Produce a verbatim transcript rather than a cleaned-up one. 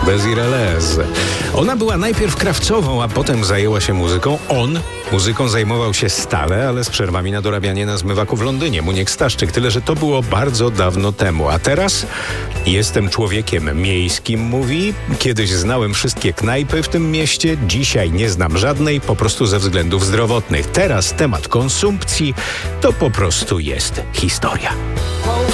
bez Irelez. Ona była najpierw krawcową, a potem zajęła się muzyką. On muzyką zajmował się stale, ale z przerwami na dorabianie na zmywaku w Londynie. Muniek Staszczyk. Tyle, że to było bardzo dawno temu. A teraz jestem człowiekiem miejskim, mówi. Kiedyś znałem wszystkie knajpy w tym mieście. Dzisiaj nie znam żadnej, po prostu ze względów zdrowotnych. Teraz temat konsumpcji to po prostu jest historia.